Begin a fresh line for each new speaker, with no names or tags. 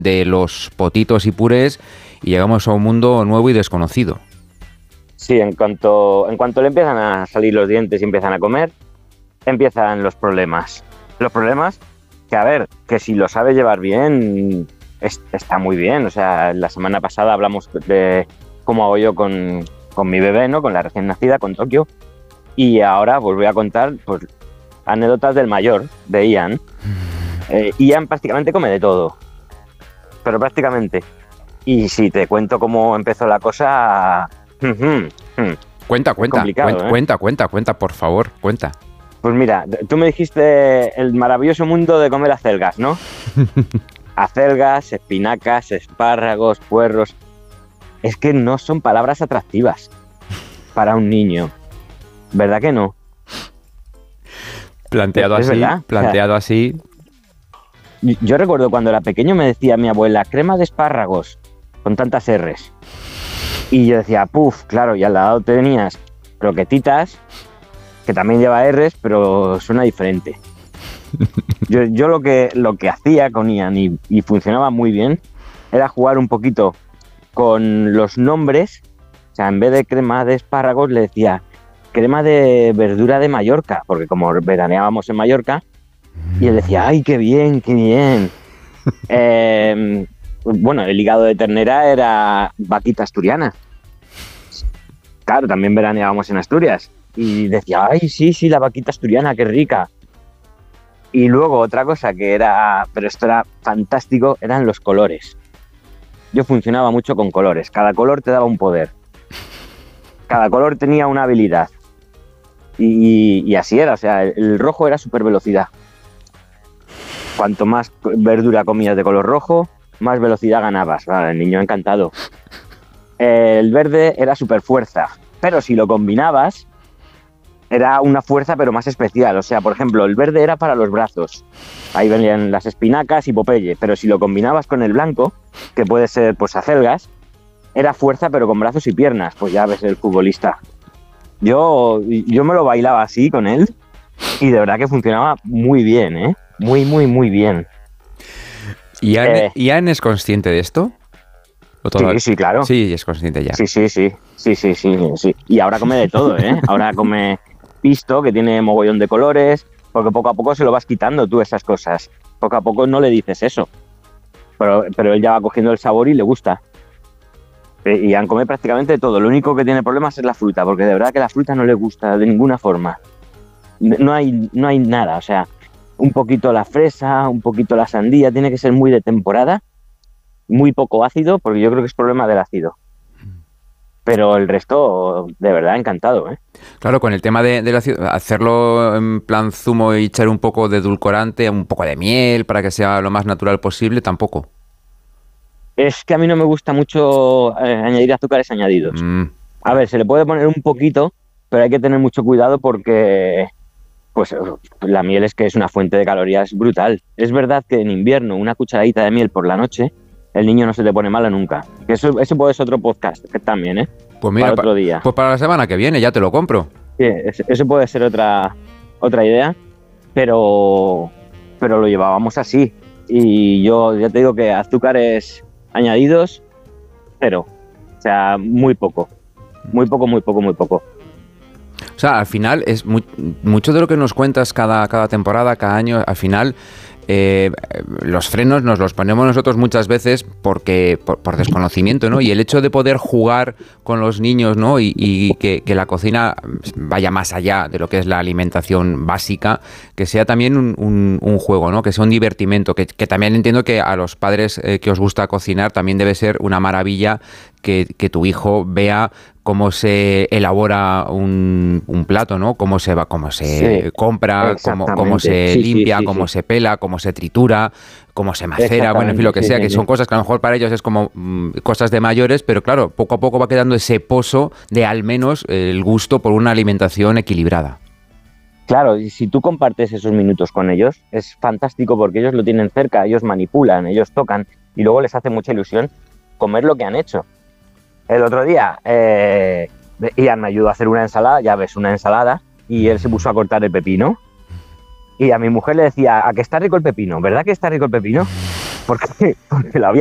de los potitos y purés y llegamos a un mundo nuevo y desconocido.
Sí, en cuanto le empiezan a salir los dientes y empiezan a comer, empiezan los problemas. Los problemas que, a ver, que si lo sabe llevar bien, está muy bien. O sea, la semana pasada hablamos de cómo hago yo con mi bebé, ¿no? Con la recién nacida, con Tokio. Y ahora pues voy a contar pues, anécdotas del mayor, de Ian. Ian prácticamente come de todo. Pero prácticamente. Y si te cuento cómo empezó la cosa...
Cuenta, por favor, cuenta.
Pues mira, tú me dijiste el maravilloso mundo de comer acelgas, ¿no? Acelgas, espinacas, espárragos, puerros... Es que no son palabras atractivas para un niño. ¿Verdad que no?
Planteado así...
Yo recuerdo cuando era pequeño me decía mi abuela, crema de espárragos, con tantas R's. Y yo decía, puf, claro, y al lado tenías croquetitas, que también lleva R's, pero suena diferente. Yo lo que hacía con Ian y funcionaba muy bien, era jugar un poquito con los nombres. O sea, en vez de crema de espárragos le decía crema de verdura de Mallorca, porque como veraneábamos en Mallorca, y él decía, ¡ay, qué bien, qué bien! Bueno, el hígado de ternera era vaquita asturiana. Claro, también veraneábamos en Asturias. Y decía, ¡ay, sí, la vaquita asturiana, qué rica! Y luego otra cosa que era, pero esto era fantástico, eran los colores. Yo funcionaba mucho con colores. Cada color te daba un poder. Cada color tenía una habilidad. Y así era, o sea, el rojo era super velocidad. Cuanto más verdura comías de color rojo, más velocidad ganabas. Vale, el niño encantado. El verde era super fuerza, pero si lo combinabas, era una fuerza pero más especial. O sea, por ejemplo, el verde era para los brazos. Ahí venían las espinacas y Popeye, pero si lo combinabas con el blanco, que puede ser pues acelgas, era fuerza pero con brazos y piernas. Pues ya ves el futbolista. Yo me lo bailaba así con él y de verdad que funcionaba muy bien, ¿eh? Muy bien.
¿Ian es consciente de esto?
Sí, claro.
Sí, es consciente ya.
Sí. Y ahora come de todo, ¿eh? Ahora come pisto, que tiene mogollón de colores, porque poco a poco se lo vas quitando tú esas cosas. Poco a poco no le dices eso. Pero él ya va cogiendo el sabor y le gusta. Y Ian come prácticamente de todo. Lo único que tiene problemas es la fruta, porque de verdad que la fruta no le gusta de ninguna forma. No hay nada, o sea... Un poquito la fresa, un poquito la sandía, tiene que ser muy de temporada, muy poco ácido, porque yo creo que es problema del ácido. Pero el resto, de verdad, encantado, ¿eh?
Claro, con el tema del ácido, hacerlo en plan zumo y echar un poco de edulcorante, un poco de miel, para que sea lo más natural posible, tampoco.
Es que a mí no me gusta mucho añadir azúcares añadidos. A ver, se le puede poner un poquito, pero hay que tener mucho cuidado porque... Pues la miel es que es una fuente de calorías brutal. Es verdad que en invierno una cucharadita de miel por la noche, el niño no se te pone malo nunca. Que eso puede ser otro podcast también, ¿eh?
Pues mira,
para otro día.
Pues para la semana que viene ya te lo compro.
Sí, eso puede ser otra idea, pero lo llevábamos así. Y yo ya te digo que azúcares añadidos, cero. O sea, muy poco. Muy poco.
O sea, al final es mucho de lo que nos cuentas cada temporada, cada año, al final los frenos nos los ponemos nosotros muchas veces porque por desconocimiento, ¿no? Y el hecho de poder jugar con los niños, ¿no? Y que la cocina vaya más allá de lo que es la alimentación básica, que sea también un juego, ¿no? Que sea un divertimento, que también entiendo que a los padres que os gusta cocinar también debe ser una maravilla que tu hijo cómo se elabora un plato, ¿no? Cómo se compra, cómo se limpia, cómo se pela, cómo se tritura, cómo se macera, bueno, en fin, lo que sea, que son cosas que a lo mejor para ellos es como cosas de mayores, pero claro, poco a poco va quedando ese pozo de al menos el gusto por una alimentación equilibrada.
Claro, y si tú compartes esos minutos con ellos, es fantástico porque ellos lo tienen cerca, ellos manipulan, ellos tocan y luego les hace mucha ilusión comer lo que han hecho. El otro día Ian me ayudó a hacer una ensalada, ya ves, una ensalada, y él se puso a cortar el pepino. Y a mi mujer le decía, ¿a que está rico el pepino? ¿Verdad que está rico el pepino? porque lo había